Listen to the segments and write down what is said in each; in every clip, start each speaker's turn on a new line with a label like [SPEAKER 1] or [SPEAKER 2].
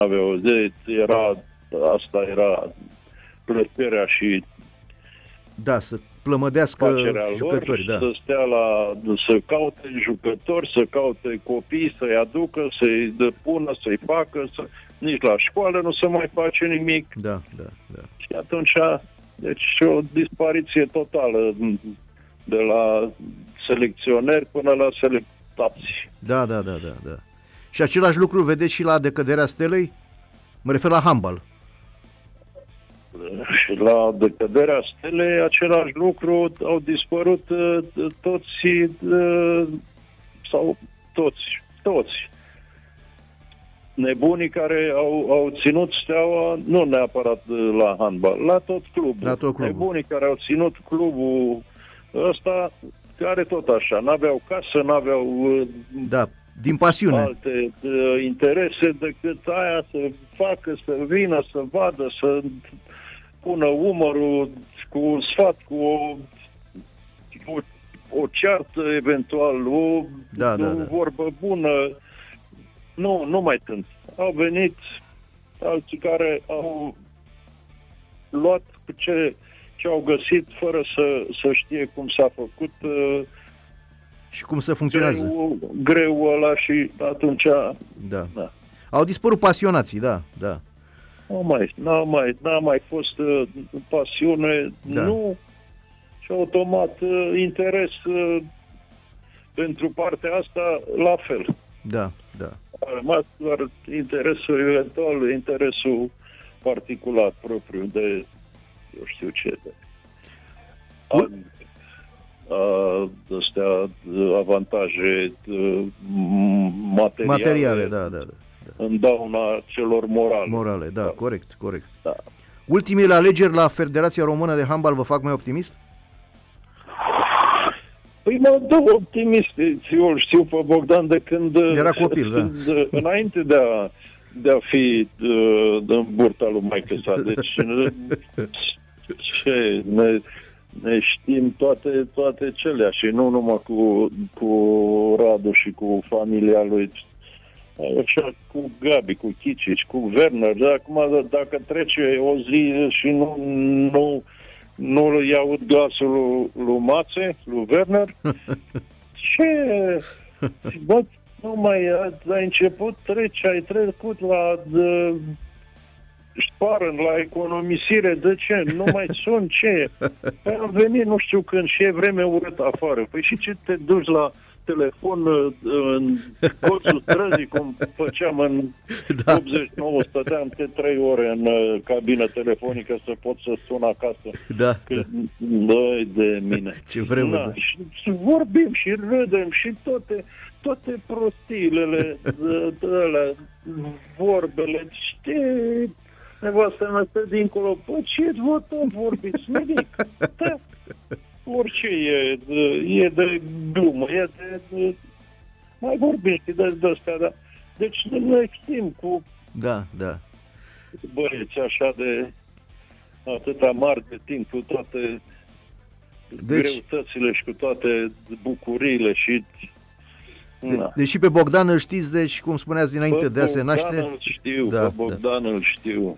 [SPEAKER 1] aveau asta era plăcerea și
[SPEAKER 2] Da, să plămădească
[SPEAKER 1] facerea
[SPEAKER 2] jucători,
[SPEAKER 1] lor,
[SPEAKER 2] da.
[SPEAKER 1] să caute jucători, să caute copii, să-i aducă, să-i pună, să-i facă, nici la școală nu se mai face nimic.
[SPEAKER 2] Da.
[SPEAKER 1] Și atunci, deci o dispariție totală de la selecționeri până la selectați.
[SPEAKER 2] Da. Și același lucru vedeți și la decăderea Stelei? Mă refer la handbal.
[SPEAKER 1] Și la decăderea Stelei, același lucru, au dispărut toți nebunii care au ținut Steaua, nu neapărat la handbal, la tot clubul. Nebunii care au ținut clubul ăsta, care tot așa, n-aveau casă, n-aveau
[SPEAKER 2] din pasiune
[SPEAKER 1] alte interese decât aia, să facă, să vină, să vadă, să pună umărul cu sfat, cu o ceartă eventual, o vorbă bună. Nu mai sunt. Au venit alții care au luat ce au găsit fără să știe cum s-a făcut
[SPEAKER 2] și cum se funcționează.
[SPEAKER 1] Greu ăla și atunci...
[SPEAKER 2] Da. Au dispărut pasionații, da.
[SPEAKER 1] N-a mai fost pasiune, nu, și automat interes pentru partea asta la fel.
[SPEAKER 2] Da.
[SPEAKER 1] A rămas doar interesul eventual, interesul particular propriu de, eu știu ce, astea avantaje materiale,
[SPEAKER 2] da.
[SPEAKER 1] În dauna celor
[SPEAKER 2] morale, da, corect. Da. Ultimele alegeri la Federația Română de Handbal vă fac mai optimist?
[SPEAKER 1] Păi mă dă optimist. Eu îl știu pe Bogdan de când
[SPEAKER 2] era copil,
[SPEAKER 1] înainte de a fi în burta lui maică-sa. Deci ne știm toate celea și nu numai cu Radu și cu familia lui, așa, cu Gabi, cu Chicici, cu Werner. Acum, dacă trece o zi și nu îi aud glasul lui Mațe, lui Werner, ce? Bă, nu mai ai început, ai trecut la sparăn, la economisire, de ce? Nu mai sunt, ce? Păi am venit nu știu când și e vreme urâtă afară. Păi și ce te duci la telefon în colțul străzii, cum făceam în 89, stăteam 3 ore în cabină telefonică să pot să sun acasă.
[SPEAKER 2] Da.
[SPEAKER 1] Băi de mine.
[SPEAKER 2] Ce vreme,
[SPEAKER 1] Și vorbim și râdem și toate prostiile alea, vorbele, știi, nevastă mea stă dincolo, păi ce vă tot vorbiți? Nimic. Da. Orice e de glumă, e de mai vorbim și de astea, da. Deci noi știm cu băieți așa de atâta mari de timp, cu toate greutățile și cu toate bucuriile și...
[SPEAKER 2] Deși pe Bogdan îl știți, deci, cum spuneați dinainte de a se naște...
[SPEAKER 1] Bogdan îl știu.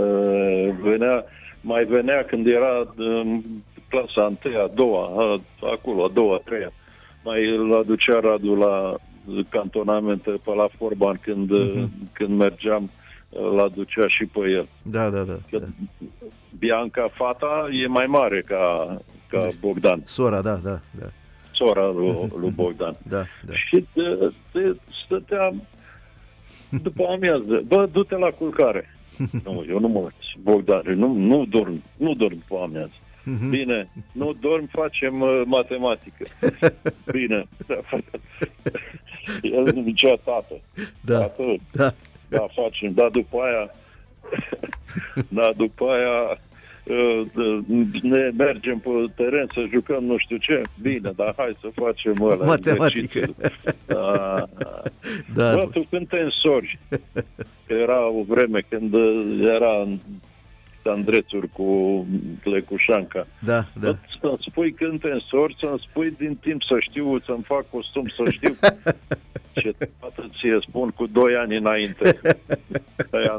[SPEAKER 1] Mai venea când era clasa 1-a, a 2-a, acolo, a 2-a, a 3-a. Mai îl aducea Radu la cantonamente pe la Forban când mergeam, îl aducea și pe el.
[SPEAKER 2] Da.
[SPEAKER 1] Bianca, fata, e mai mare ca Bogdan.
[SPEAKER 2] Sora, da.
[SPEAKER 1] Sora lui Bogdan.
[SPEAKER 2] Da.
[SPEAKER 1] Și stăteam după amiază. Bă, du-te la culcare. Nu, eu nu mă... Bogdan, nu dorm după amiază. Bine, nu dorm, facem matematică. Bine. El zicea tată. Tată, da, facem. Dar după aia ne mergem pe teren să jucăm nu știu ce. Bine, dar hai să facem ăla.
[SPEAKER 2] Matematică. Da.
[SPEAKER 1] Bă, tu când te însori, că era o vreme când era Andrețuri cu Lecușanca.
[SPEAKER 2] Da.
[SPEAKER 1] Să-mi spui când te însori, să-mi spui din timp să știu, să-mi fac costum, să știu ce toată ție spun cu 2 ani înainte. Aia